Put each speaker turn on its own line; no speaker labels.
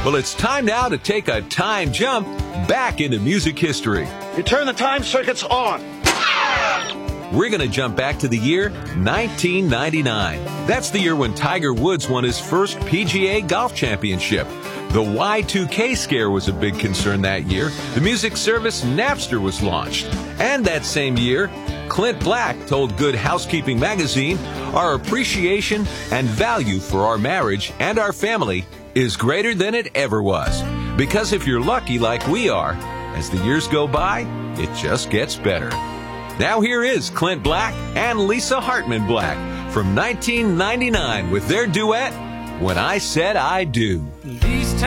Well, it's time now to take a time jump back into music history.
You turn the time circuits on.
We're going to jump back to the year 1999. That's the year when Tiger Woods won his first PGA Golf Championship. The Y2K scare was a big concern that year. The music service Napster was launched. And that same year, Clint Black told Good Housekeeping magazine, "Our appreciation and value for our marriage and our family is greater than it ever was. Because if you're lucky like we are, as the years go by, it just gets better." Now here is Clint Black and Lisa Hartman Black from 1999 with their duet, "When I Said I Do."
These